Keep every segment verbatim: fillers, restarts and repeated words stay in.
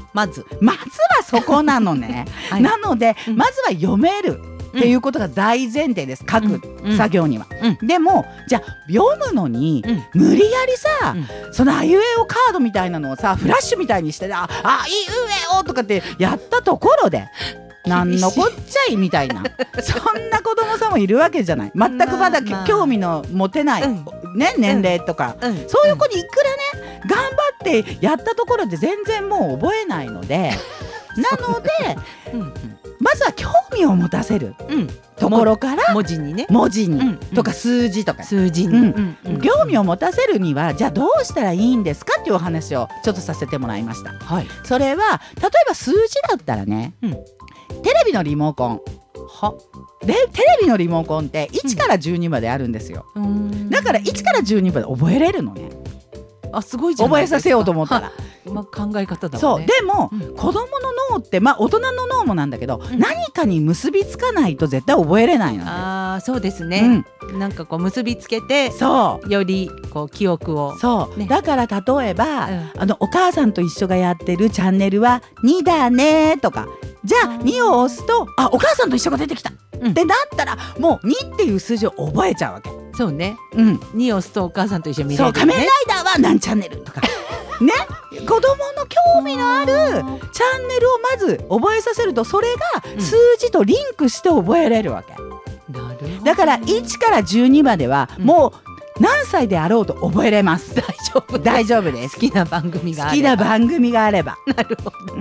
まずまずはそこなのね、はい、なので、うん、まずは読めるっていうことが大前提です、書く作業には、うん、でもじゃあ読むのに、うん、無理やりさ、うん、そのあいうえおカードみたいなのをさフラッシュみたいにしてああいうえおとかってやったところでなんのこっちゃいみたいなそんな子供さんもいるわけじゃない。全くまだ興味の持てない、うんね、年齢とか、うん、そういう子にいくらね頑張ってやったところで全然もう覚えないのでなので、うんうん、まずは興味を持たせる、うん、ところから文字にね文字に、うん、とか数字とか数字に、 うんうん、興味を持たせるにはじゃあどうしたらいいんですかっていうお話をちょっとさせてもらいました、はい、それは例えば数字だったらね、うん、テレビのリモコンはでテレビのリモコンっていちからじゅうにまであるんですよ、うん、だからいちからじゅうにまで覚えれるのね。 あすごいじゃないですか。 覚えさせようと思ったらまあ、考え方だもんね。 そうでも、うん、子供の脳って、まあ、大人の脳もなんだけど、うん、何かに結びつかないと絶対覚えれないので。 あそうですね、うん、なんかこう結びつけてそうよりこう記憶をそう、ね、だから例えば、うん、あのお母さんと一緒がやってるチャンネルはにだねとかじゃあにを押すとあお母さんと一緒が出てきた、うん、ってなったらもうにっていう数字を覚えちゃうわけ。 そうね、うん、にを押すとお母さんと一緒に見れる、ね、 そう仮面ライダーは何チャンネルとかね、子供の興味のあるチャンネルをまず覚えさせるとそれが数字とリンクして覚えれるわけ、うん、なるほどね。だからいちからじゅうにまではもう何歳であろうと覚えれます、うん、大丈夫大丈夫です。 好きな番組があれば好きな番組があればなるほど、 うん、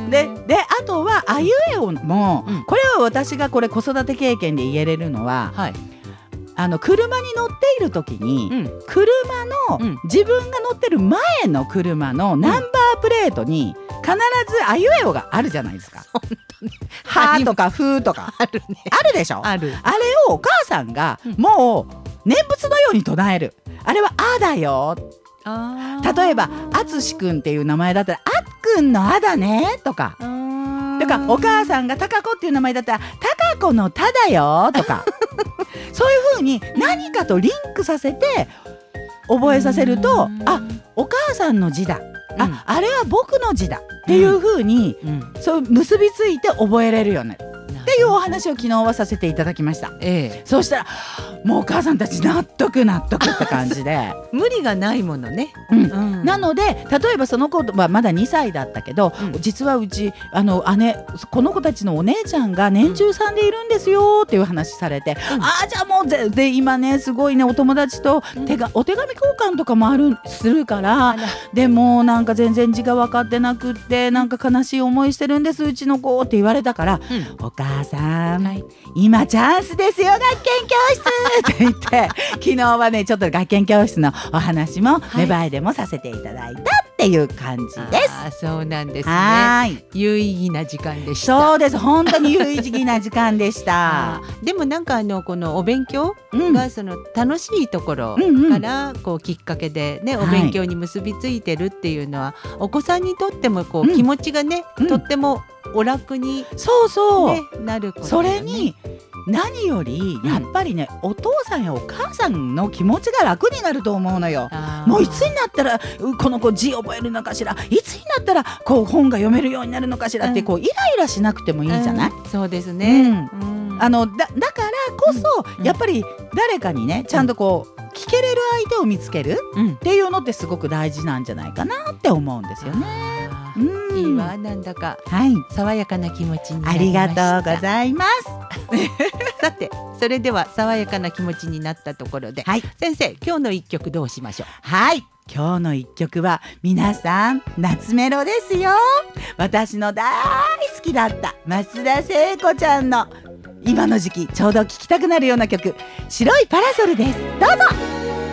で, であとはあいうえおも、うん、これは私がこれ子育て経験で言えれるのは、はいあの車に乗っている時に、うん、車の、うん、自分が乗ってる前の車のナンバープレートに必ずあいうえおがあるじゃないですか。はとかふとかあるね。 あるでしょ。 ある。 あれをお母さんがもう念仏のように唱える。あれはあだよ。あ例えばあつしくんっていう名前だったらあっくんのあだねとかとかお母さんがたかこっていう名前だったらたかこのただよとかそういう風に何かとリンクさせて覚えさせるとあお母さんの字だ、うん、ああれは僕の字だっていう風に、うん、そう結びついて覚えれるよねっていうお話を昨日はさせていただきました、ええ、そうしたらもうお母さんたち納得納得って感じで無理がないものね、 うんうん、なので例えばその子はまだにさいだったけど、うん、実はうちあの姉この子たちのお姉ちゃんが年中さんでいるんですよっていう話されて、うん、ああじゃあもうぜで今ねすごいねお友達と手が、うん、お手紙交換とかもあるするからでもなんか全然字が分かってなくってなんか悲しい思いしてるんですうちの子って言われたから、うん、お母さん、はい、今チャンスですよ学研教室って言って昨日はねちょっと学研教室のお話も芽生えでもさせていただいたっていう感じです、はい、 あそうなんですね。はい有意義な時間でした。 そうです本当に有意義な時間でしたでもなんかあのこのお勉強がその楽しいところからこうきっかけでね、うんうん、お勉強に結びついてるっていうのは、はい、お子さんにとってもこう気持ちがね、うん、とってもお楽に、ね、 そうそう、 なること、ね、 それに何よりやっぱりね、うん、お父さんやお母さんの気持ちが楽になると思うのよ。もういつになったらこの子字覚えるのかしらいつになったらこう本が読めるようになるのかしらって、うん、こうイライラしなくてもいいじゃない、 うん、そうですね、 うんうん、あの だ, だからこそ、うん、やっぱり誰かにねちゃんとこう聞けれる相手を見つけるっていうのってすごく大事なんじゃないかなって思うんですよね。 うん、いいわなんだか、はい、爽やかな気持ちになりました。 ありがとうございますさてそれでは爽やかな気持ちになったところで、はい、先生今日の一曲どうしましょう。 はい今日の一曲は皆さん夏メロですよ。私の大好きだった増田聖子ちゃんの今の時期ちょうど聴きたくなるような曲白いパラソルです。どうぞ。